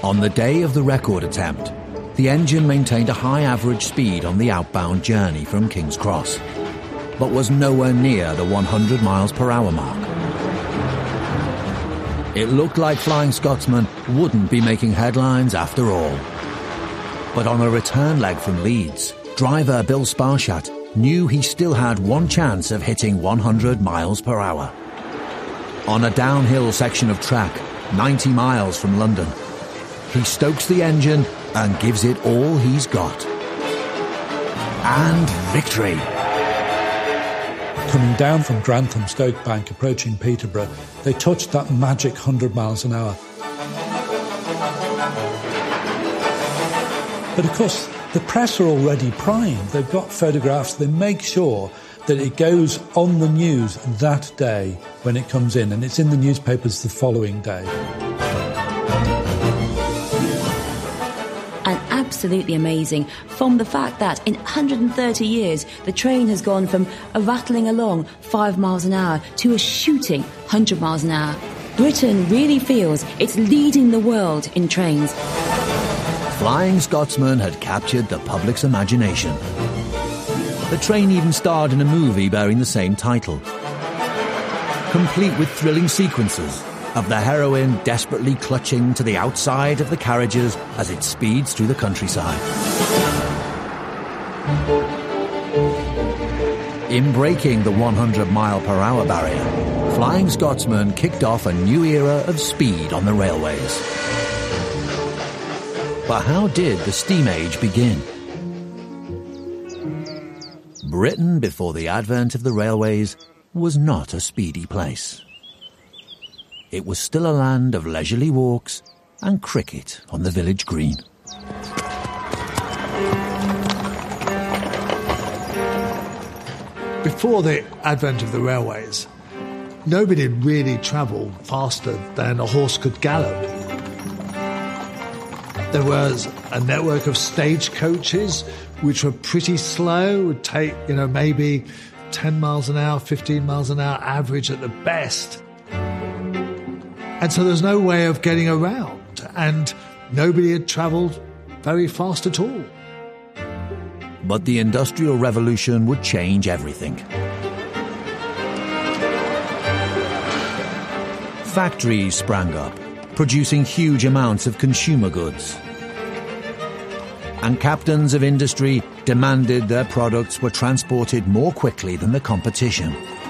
On the day of the record attempt, the engine maintained a high average speed on the outbound journey from King's Cross, but was nowhere near the 100 miles per hour mark. It looked like Flying Scotsman wouldn't be making headlines after all. But on a return leg from Leeds, driver Bill Sparshott knew he still had one chance of hitting 100 miles per hour. On a downhill section of track, 90 miles from London, he stokes the engine and gives it all he's got. And victory! Coming down from Grantham Stoke Bank, approaching Peterborough, they touched that magic 100 miles an hour. But of course, the press are already primed. They've got photographs. They make sure that it goes on the news that day when it comes in, and it's in the newspapers the following day. And absolutely amazing from the fact that in 130 years, the train has gone from a rattling along 5 miles an hour to a shooting 100 miles an hour. Britain really feels it's leading the world in trains. Flying Scotsman had captured the public's imagination. The train even starred in a movie bearing the same title, complete with thrilling sequences of the heroine desperately clutching to the outside of the carriages as it speeds through the countryside. In breaking the 100 mile per hour barrier, Flying Scotsman kicked off a new era of speed on the railways. But how did the steam age begin? Britain, before the advent of the railways, was not a speedy place. It was still a land of leisurely walks and cricket on the village green. Before the advent of the railways, nobody really travelled faster than a horse could gallop. There was a network of stagecoaches which were pretty slow, would take, maybe 10 miles an hour, 15 miles an hour average at the best. And so there's no way of getting around, and nobody had travelled very fast at all. But the Industrial Revolution would change everything. Factories sprang up, producing huge amounts of consumer goods. And captains of industry demanded their products were transported more quickly than the competition.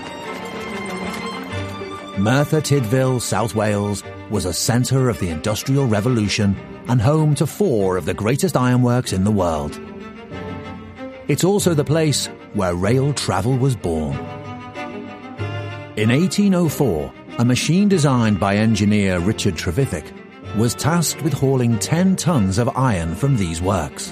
Merthyr Tydfil, South Wales, was a centre of the Industrial Revolution and home to 4 of the greatest ironworks in the world. It's also the place where rail travel was born. In 1804, a machine designed by engineer Richard Trevithick was tasked with hauling 10 tons of iron from these works.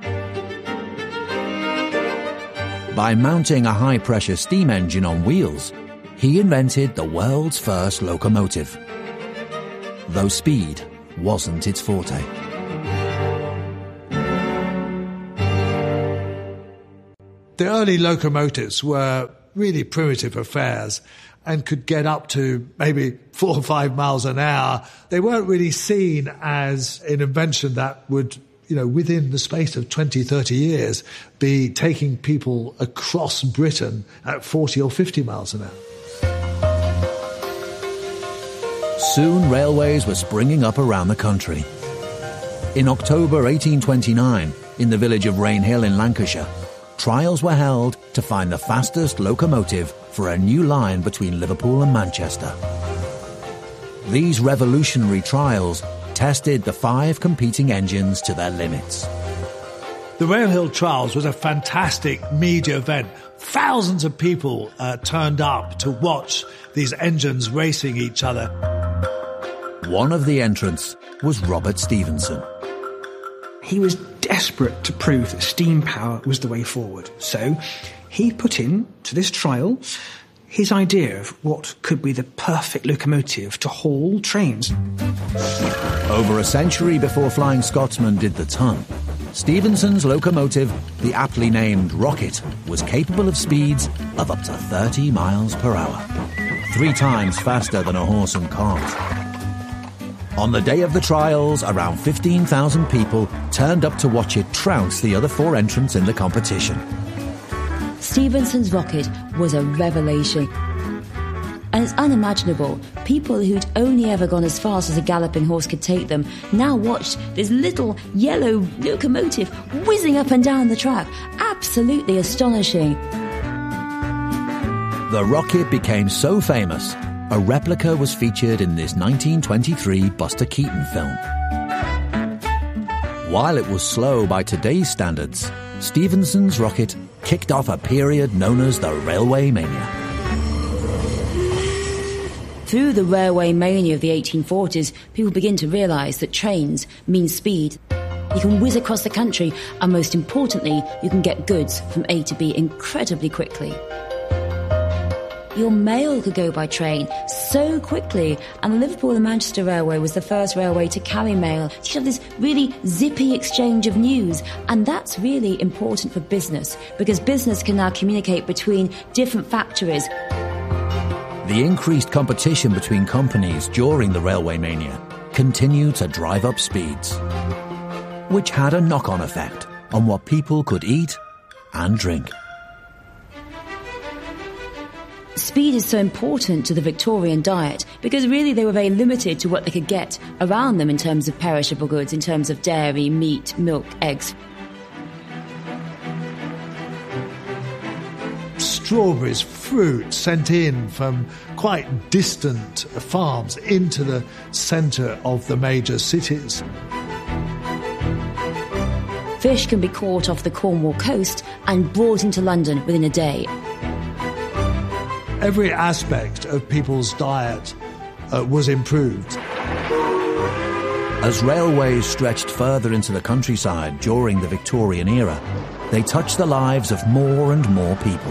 By mounting a high-pressure steam engine on wheels, he invented the world's first locomotive, though speed wasn't its forte. The early locomotives were really primitive affairs and could get up to maybe 4 or 5 miles an hour. They weren't really seen as an invention that would, within the space of 20, 30 years, be taking people across Britain at 40 or 50 miles an hour. Soon railways were springing up around the country. In October 1829, in the village of Rainhill in Lancashire, trials were held to find the fastest locomotive for a new line between Liverpool and Manchester. These revolutionary trials tested the 5 competing engines to their limits. The Rainhill Trials was a fantastic media event. Thousands of people turned up to watch these engines racing each other. One of the entrants was Robert Stephenson. He was desperate to prove that steam power was the way forward. So he put in to this trial his idea of what could be the perfect locomotive to haul trains. Over a century before Flying Scotsman did the ton, Stephenson's locomotive, the aptly named Rocket, was capable of speeds of up to 30 miles per hour, 3 times faster than a horse and cart. On the day of the trials, around 15,000 people turned up to watch it trounce the other 4 entrants in the competition. Stephenson's rocket was a revelation. And it's unimaginable. People who'd only ever gone as fast as a galloping horse could take them now watched this little yellow locomotive whizzing up and down the track. Absolutely astonishing. The rocket became so famous, a replica was featured in this 1923 Buster Keaton film. While it was slow by today's standards, Stephenson's rocket kicked off a period known as the Railway Mania. Through the railway mania of the 1840s, people begin to realise that trains mean speed. You can whiz across the country, and most importantly, you can get goods from A to B incredibly quickly. Your mail could go by train so quickly, and the Liverpool and Manchester Railway was the first railway to carry mail. You have this really zippy exchange of news, and that's really important for business, because business can now communicate between different factories. The increased competition between companies during the Railway Mania continued to drive up speeds, which had a knock-on effect on what people could eat and drink. Speed is so important to the Victorian diet because really they were very limited to what they could get around them in terms of perishable goods, in terms of dairy, meat, milk, eggs. Strawberries, fruit sent in from quite distant farms into the centre of the major cities. Fish can be caught off the Cornwall coast and brought into London within a day. Every aspect of people's diet was improved. As railways stretched further into the countryside during the Victorian era, they touched the lives of more and more people.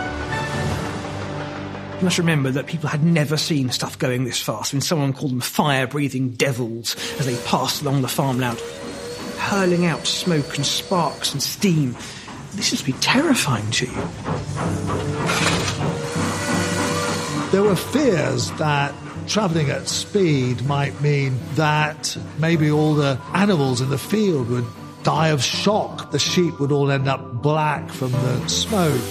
You must remember that people had never seen stuff going this fast. When someone called them fire-breathing devils as they passed along the farmland, hurling out smoke and sparks and steam. This must be terrifying to you. There were fears that travelling at speed might mean that maybe all the animals in the field would die of shock. The sheep would all end up black from the smoke.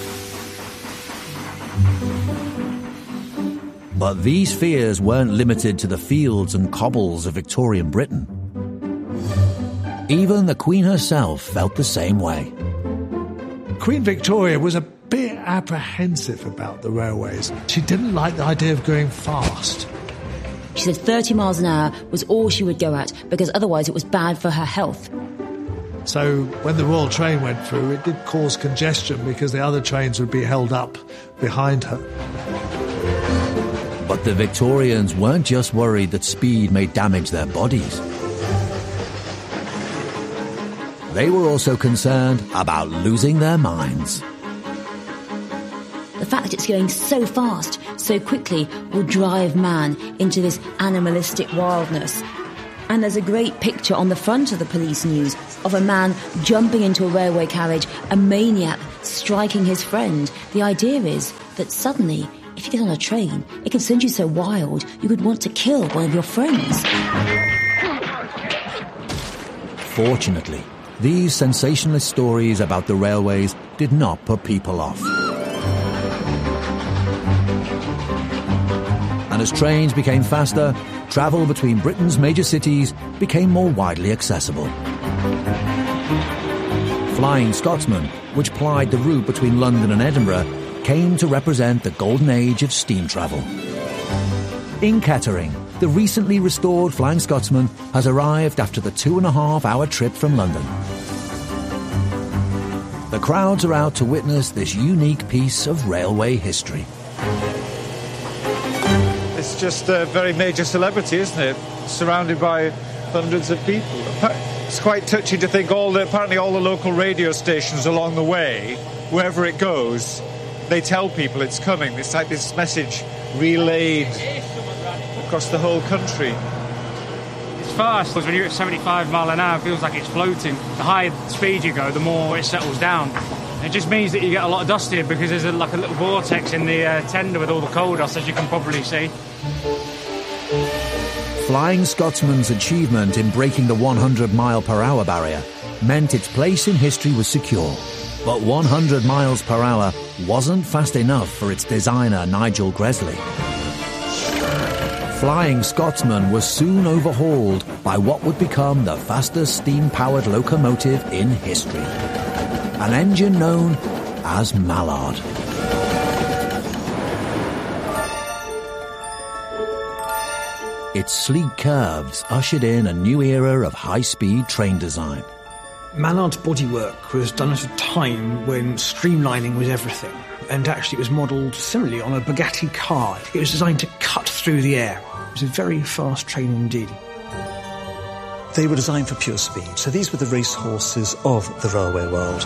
But these fears weren't limited to the fields and cobbles of Victorian Britain. Even the Queen herself felt the same way. Queen Victoria was a bit apprehensive about the railways. She didn't like the idea of going fast. She said 30 miles an hour was all she would go at because otherwise it was bad for her health. So when the Royal Train went through, it did cause congestion because the other trains would be held up behind her. But the Victorians weren't just worried that speed may damage their bodies. They were also concerned about losing their minds. The fact that it's going so fast, so quickly, will drive man into this animalistic wildness. And there's a great picture on the front of the police news of a man jumping into a railway carriage, a maniac striking his friend. The idea is that suddenly, if you get on a train, it can send you so wild you could want to kill one of your friends. Fortunately, these sensationalist stories about the railways did not put people off. And as trains became faster, travel between Britain's major cities became more widely accessible. Flying Scotsman, which plied the route between London and Edinburgh, came to represent the golden age of steam travel. In Kettering, the recently restored Flying Scotsman has arrived after the 2.5-hour trip from London. The crowds are out to witness this unique piece of railway history. It's just a very major celebrity, isn't it? Surrounded by hundreds of people. It's quite touching to think apparently all the local radio stations along the way, wherever it goes, they tell people it's coming. It's like this message relayed across the whole country. It's fast, because when you're at 75 mile an hour, it feels like it's floating. The higher speed you go, the more it settles down. It just means that you get a lot of dust here because there's like a little vortex in the tender with all the coal dust, as you can probably see. Flying Scotsman's achievement in breaking the 100-mile-per-hour barrier meant its place in history was secure. But 100 miles per hour wasn't fast enough for its designer Nigel Gresley. Flying Scotsman was soon overhauled by what would become the fastest steam-powered locomotive in history, an engine known as Mallard. Its sleek curves ushered in a new era of high-speed train design. Mallard's bodywork was done at a time when streamlining was everything, and actually it was modelled similarly on a Bugatti car. It was designed to cut through the air. It was a very fast train indeed. They were designed for pure speed, so these were the racehorses of the railway world.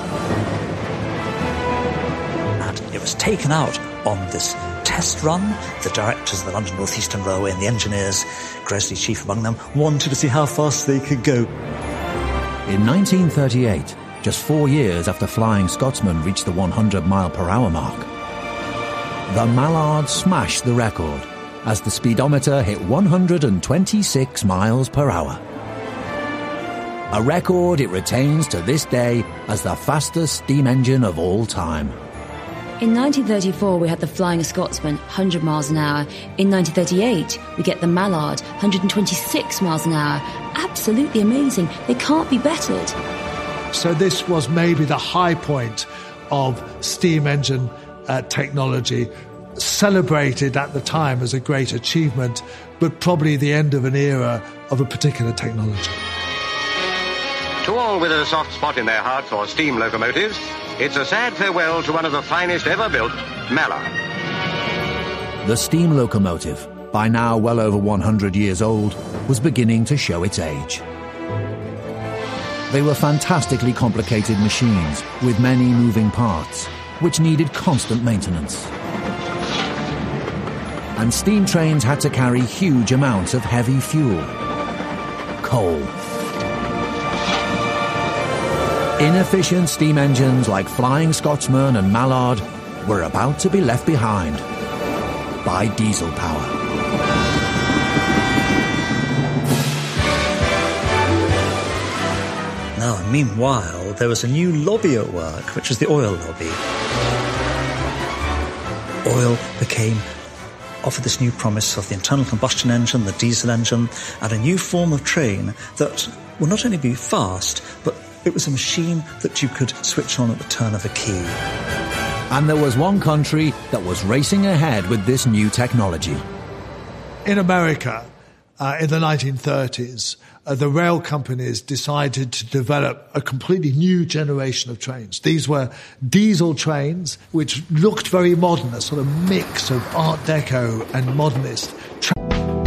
And it was taken out on this test run. The directors of the London North Eastern Railway and the engineers, Gresley chief among them, wanted to see how fast they could go. In 1938, just 4 years after Flying Scotsman reached the 100-mile-per-hour mark, the Mallard smashed the record as the speedometer hit 126 miles per hour. A record it retains to this day as the fastest steam engine of all time. In 1934, we had the Flying Scotsman, 100 miles an hour. In 1938, we get the Mallard, 126 miles an hour. Absolutely amazing. They can't be bettered. So this was maybe the high point of steam engine technology, celebrated at the time as a great achievement, but probably the end of an era of a particular technology. To all with a soft spot in their heart for steam locomotives, it's a sad farewell to one of the finest ever built, Mallard. The steam locomotive, by now well over 100 years old, was beginning to show its age. They were fantastically complicated machines with many moving parts, which needed constant maintenance. And steam trains had to carry huge amounts of heavy fuel. Coal. Inefficient steam engines like Flying Scotsman and Mallard were about to be left behind by diesel power. Now, meanwhile, there was a new lobby at work, which was the oil lobby. Oil offered this new promise of the internal combustion engine, the diesel engine, and a new form of train that would not only be fast, but it was a machine that you could switch on at the turn of a key. And there was one country that was racing ahead with this new technology. In America, in the 1930s, the rail companies decided to develop a completely new generation of trains. These were diesel trains, which looked very modern, a sort of mix of Art Deco and modernist.